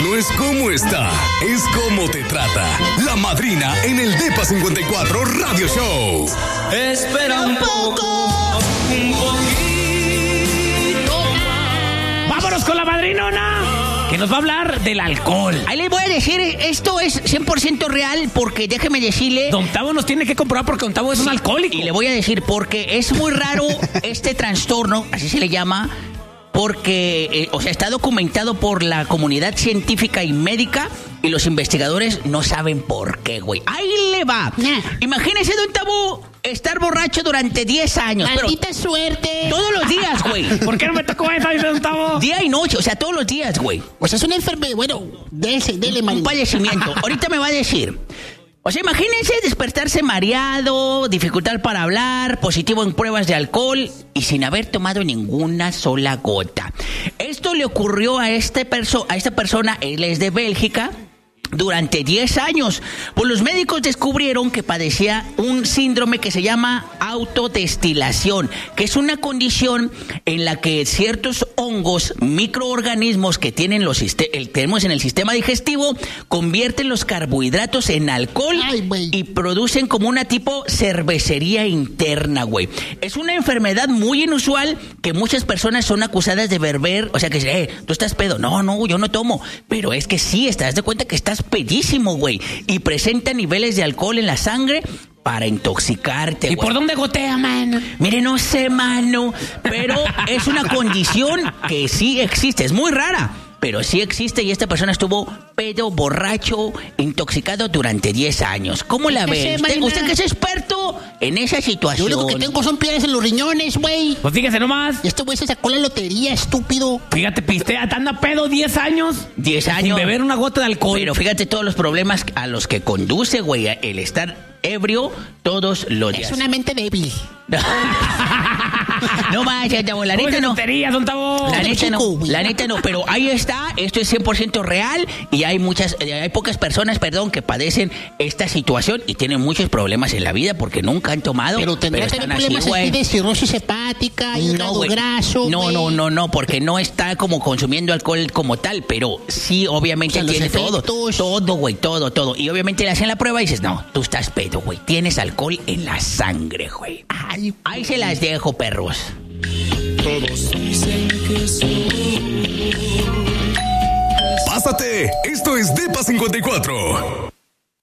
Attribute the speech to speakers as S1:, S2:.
S1: no es cómo está, es cómo te trata. La Madrina en el Depa 54 Radio Show.
S2: Espera un poco, un poquito más.
S3: Vámonos con la madrinona, que nos va a hablar del alcohol.
S4: Ahí les voy a decir, esto es 100% real, porque déjeme decirle...
S3: Don Tavo nos tiene que comprobar porque Don Tavo es un alcohólico.
S4: Y le voy a decir, porque es muy raro este trastorno, así se le llama, porque, está documentado por la comunidad científica y médica, y los investigadores no saben por qué, güey. Ahí le va. Imagínese, Don Tavo, estar borracho durante 10 años.
S5: Maldita suerte.
S4: Todos los días, güey.
S3: ¿Por qué no me tocó esa, dice Don Tavo?
S4: Día y noche, todos los días, güey.
S5: O sea, es una enfermedad. Bueno, dele,
S4: Un
S5: Marina.
S4: padecimiento. Ahorita me va a decir. Imagínense despertarse mareado, dificultad para hablar, positivo en pruebas de alcohol y sin haber tomado ninguna sola gota. Esto le ocurrió a esta persona, él es de Bélgica, durante 10 años. Pues los médicos descubrieron que padecía un síndrome que se llama autodestilación, que es una condición en la que ciertos hongos, microorganismos que tenemos en el sistema digestivo, convierten los carbohidratos en alcohol y producen como una tipo cervecería interna, güey. Es una enfermedad muy inusual que muchas personas son acusadas de beber, que tú estás pedo. No, yo no tomo. Pero es que sí, estás de cuenta que estás pedísimo, güey. Y presenta niveles de alcohol en la sangre para intoxicarte,
S3: ¿Y
S4: güey.
S3: por dónde gotea, mano?
S4: Mire, no sé, mano, pero es una condición que sí existe. Es muy rara, pero sí existe, y esta persona estuvo pedo, borracho, intoxicado durante 10 años. ¿Cómo la ve? ¿Usted que es experto en esa situación?
S5: Yo lo que tengo son piedras en los riñones, güey.
S3: Pues fíjese nomás.
S5: Y este güey se sacó la lotería, estúpido.
S3: Fíjate, pistea, anda pedo 10 años.
S4: 10 años.
S3: Sin beber una gota de alcohol.
S4: Pero fíjate todos los problemas a los que conduce, güey, el estar ebrio todos los días.
S5: Es una mente débil.
S4: No vaya, Tavo, la neta no.
S3: Tonterías, Don Tavo.
S4: La neta no, pero ahí está, esto es 100% real, y hay pocas personas, que padecen esta situación y tienen muchos problemas en la vida porque nunca han tomado.
S5: Pero tendrá
S4: están
S5: problemas
S4: güey.
S5: así de cirrosis hepática, hígado graso.
S4: No, porque no está como consumiendo alcohol como tal, pero sí, obviamente tiene todo, güey, todo. Y obviamente le hacen la prueba y dices, no, tú estás pedo, güey, tienes alcohol en la sangre, güey. Ahí se las dejo, perros.
S2: Todos dicen que soy.
S1: Pásate, esto es Depa 54.